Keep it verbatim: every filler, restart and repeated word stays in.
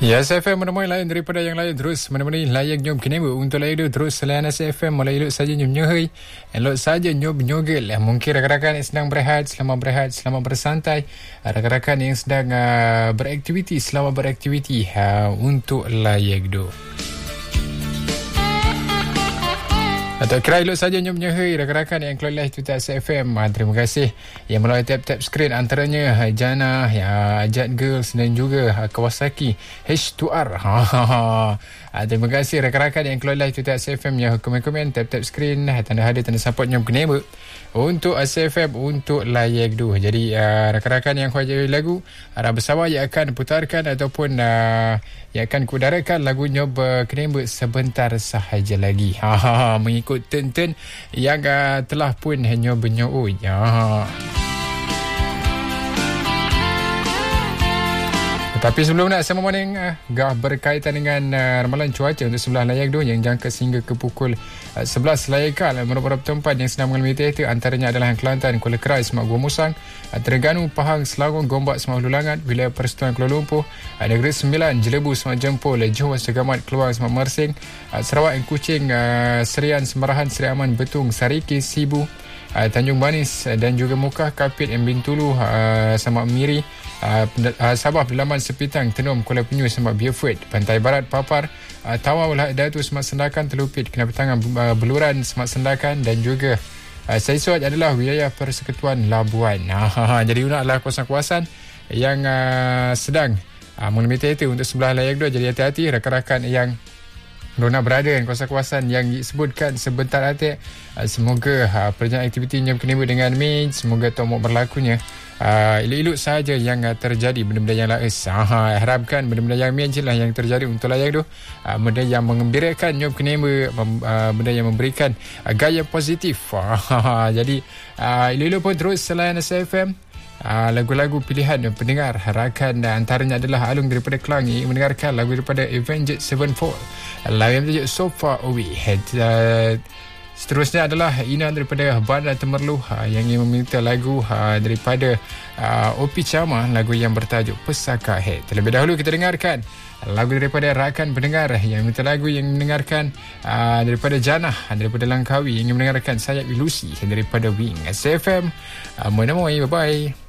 Ya, S F M menemui lain daripada yang lain. Terus menemani layak nyom kini untuk lain itu terus selain S F M mulai elok saja nyom nyohai, elok saja nyom nyogel. Mungkin rakan-rakan yang sedang berehat, selamat berehat, selamat bersantai. Rakan-rakan yang sedang uh, beraktiviti, selamat beraktiviti uh, untuk layak do. Atau kira elok saja nyom nyohai rakan-rakan yang keluar live Twitter S F M. Uh, terima kasih yang melalui tap-tap skrin antaranya uh, Jana, uh, Ajat Girls dan juga uh, Kawasaki H two R. Uh, terima kasih rakan-rakan yang keluar live Twitter S F M yang komen-komen tap-tap skrin tanda hadir tanda support nyom kenema untuk S F M untuk layak du. Jadi uh, rakan-rakan yang khawatir lagu harap bersabar yang akan putarkan ataupun uh, yang akan kudarakan lagu nyom uh, kenema sebentar sahaja lagi. Ha ha ha, mengikut turn-turn yang uh, telah pun hanya bernyoi. Ha. Tapi sebelum nak sama morning uh, gah berkaitan dengan uh, ramalan cuaca untuk sebelah layak du yang jangka sehingga ke pukul uh, sebelas layakal beberapa tempat yang sedang mengalami teater antaranya adalah Kelantan, Kuala Kerai, Semak Gua Musang, uh, Terengganu, Pahang, Selangor, Gombak, Semak Hulu Langat, Wilayah Persekutuan Kuala Lumpur, uh, Negeri Sembilan, Jelebu, Semak Jempol, Johor, Segamat, Keluang, Semak Mersing, uh, Sarawak, Kuching, uh, Serian, Semarahan, Seri Aman, Betung, Sariki, Sibu, uh, Tanjung Manis uh, dan juga Mukah, Kapit, Bintulu, uh, Semak Miri, Uh, uh, Sabah, Belaman, Sepitang, Tenom, Kuala Penyu, Semak Beaufort, Pantai Barat, Papar, uh, Tawau, Lahad Datu, Semak Sendakan, Telupit, Kenapetangan, uh, Beluran, Semak Sendakan dan juga uh, Saisuat adalah wilayah Persekutuan Labuan. Uh, jadi ini adalah kawasan-kawasan yang uh, sedang uh, mengalami teater untuk sebelah layak dua. Jadi hati-hati rakan-rakan yang Rona berada di kawasan-kawasan yang disebutkan sebentar hati. Uh, semoga uh, perjalanan aktiviti yang kena dengan Mei, semoga tak mau berlakunya Uh, elok-elok sahaja yang uh, terjadi benda-benda yang laes. Uh, harapkan benda-benda yang main je lah yang terjadi untuk layak tu. Uh, benda yang mengembirakan nyom kenema, uh, benda yang memberikan uh, gaya positif. Uh, jadi uh, elok-elok pun terus selain S F M. Uh, lagu-lagu pilihan pendengar rakan uh, antaranya adalah Alung daripada Kelang yang mendengarkan lagu daripada Avenged Sevenfold, lagu yang bertajuk So Far Away. uh, Seterusnya adalah Ina daripada Bandar Temerloh uh, yang ingin meminta lagu uh, daripada uh, Opi Chama, lagu yang bertajuk Pesaka Head. Terlebih dahulu kita dengarkan lagu daripada rakan pendengar yang minta lagu yang mendengarkan uh, daripada Janah daripada Langkawi yang ingin mendengarkan Sayap Ilusi daripada Wing. S F M uh, menemui, bye-bye.